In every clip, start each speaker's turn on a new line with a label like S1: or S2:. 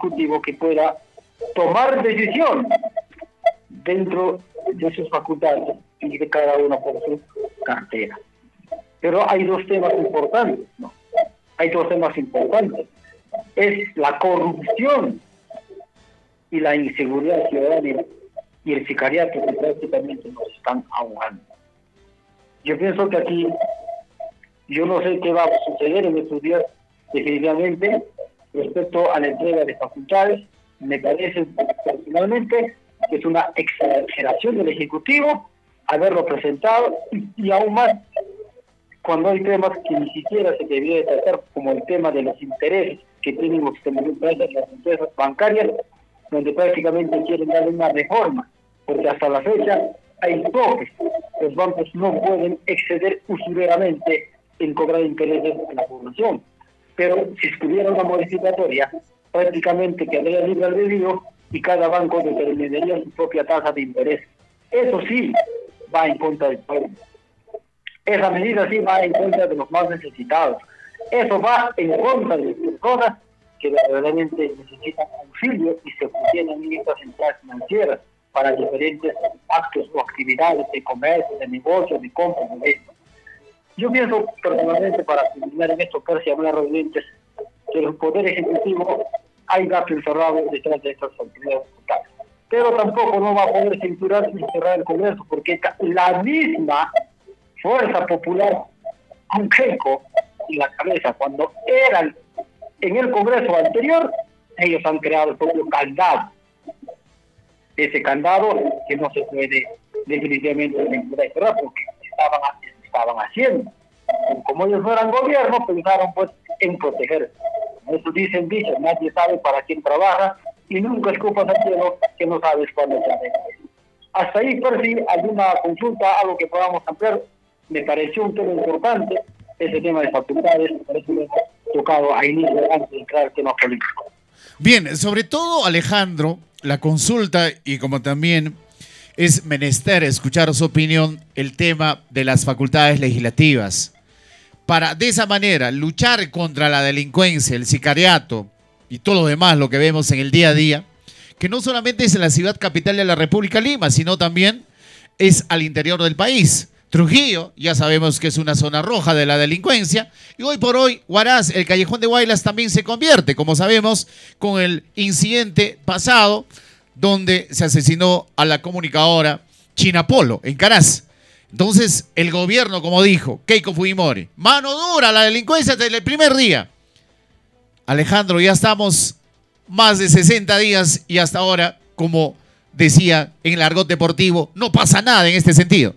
S1: Ejecutivo que pueda tomar decisión dentro de sus facultades y de cada uno por su cartera. Pero hay dos temas importantes, ¿no? Hay dos temas importantes. Es la corrupción y la inseguridad ciudadana y el sicariato que prácticamente nos están ahogando. Yo pienso que aquí, yo no sé qué va a suceder en estos días, definitivamente, respecto a la entrega de facultades. Me parece personalmente que es una exageración del Ejecutivo haberlo presentado y aún más cuando hay temas que ni siquiera se debería tratar, como el tema de los intereses que tienen las empresas bancarias, donde prácticamente quieren dar una reforma, porque hasta la fecha hay topes. Los bancos no pueden exceder usureramente en cobrar intereses a la población. Pero si estuviera una modificatoria, prácticamente quedaría libre albedrío y cada banco determinaría su propia tasa de interés. Eso sí va en contra del pueblo. Esa medida sí va en contra de los más necesitados. Eso va en contra de las personas que verdaderamente necesitan auxilio y se obtienen en estas entidades financieras para diferentes actos o actividades de comercio, de negocio, de compra, de venta. Yo pienso personalmente, para terminar en esto, casi hablar realmente, que el Poder Ejecutivo hay gato encerrado detrás de estas autoridades estatales. Pero tampoco no va a poder censurar ni cerrar el Congreso, porque la misma Fuerza Popular, con Keiko en la cabeza, cuando eran en el Congreso anterior, ellos han creado el propio candado. Ese candado que no se puede definitivamente cerrar porque estaban haciendo. Como ellos no eran gobierno, pensaron pues en proteger. Eso dicen, nadie sabe para quién trabaja y nunca escupas al cielo que no sabes cuándo se hace. Hasta ahí, por si alguna consulta, algo que podamos ampliar, me pareció un tema importante, ese tema de facultades, me parece que hemos tocado a inicio antes de entrar al tema político.
S2: Bien, sobre todo, Alejandro, la consulta y como también es menester escuchar su opinión, el tema de las facultades legislativas. Para de esa manera luchar contra la delincuencia, el sicariato y todo lo demás, lo que vemos en el día a día, que no solamente es en la ciudad capital de la República, Lima, sino también es al interior del país. Trujillo, ya sabemos que es una zona roja de la delincuencia, y hoy por hoy, Huaraz, el Callejón de Huaylas también se convierte, como sabemos, con el incidente pasado, donde se asesinó a la comunicadora China Polo, en Caraz. Entonces, el gobierno, como dijo Keiko Fujimori, mano dura a la delincuencia desde el primer día. Alejandro, ya estamos más de 60 días y hasta ahora, como decía en el argot deportivo, no pasa nada en este sentido.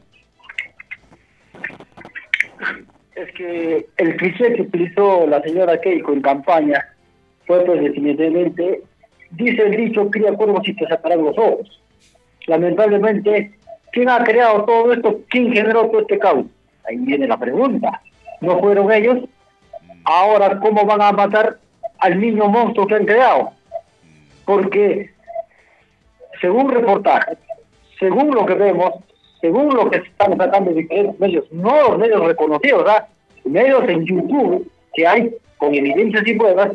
S1: Es que el cliché que utilizó la señora Keiko en campaña fue pues definitivamente, dice el dicho, cría cuervos y te sacarán los ojos. Lamentablemente, ¿quién ha creado todo esto? ¿Quién generó todo este caos? Ahí viene la pregunta. ¿No fueron ellos? Ahora, ¿cómo van a matar al niño monstruo que han creado? Porque, según reportajes, según lo que vemos, según lo que están sacando de diferentes medios, no los medios reconocidos, ¿verdad? Medios en YouTube que hay con evidencias y pruebas,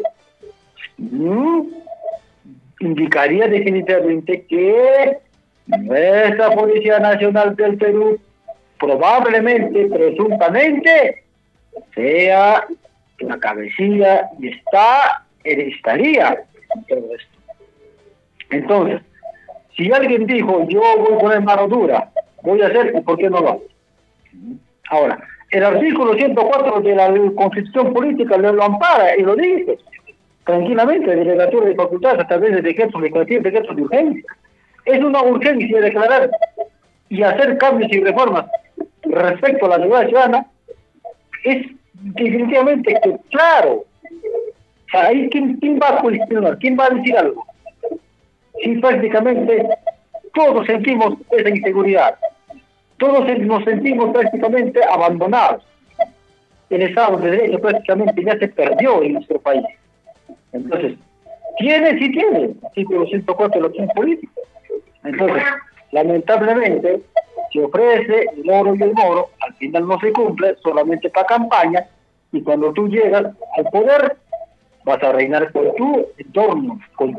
S1: indicaría definitivamente que nuestra Policía Nacional del Perú probablemente, presuntamente, sea la cabecilla y estaría en todo esto. Entonces, si alguien dijo, yo voy a poner mano dura, voy a hacer, ¿y por qué no lo hago? Ahora, el artículo 104 de la Constitución Política lo ampara y lo dice tranquilamente, delegatura de facultades a través de decretos legislativos, decretos de urgencia. Es una urgencia declarar y hacer cambios y reformas respecto a la seguridad ciudadana. Es definitivamente que, claro, ahí ¿quién va a cuestionar? ¿Quién va a decir algo? Si prácticamente todos sentimos esa inseguridad, todos nos sentimos prácticamente abandonados. El Estado de Derecho prácticamente ya se perdió en nuestro país. Entonces, sí tiene, artículo 104 de la acción política. Entonces, lamentablemente, se ofrece el oro y el moro, al final no se cumple, solamente para campaña, y cuando tú llegas al poder, vas a reinar con tu entorno, con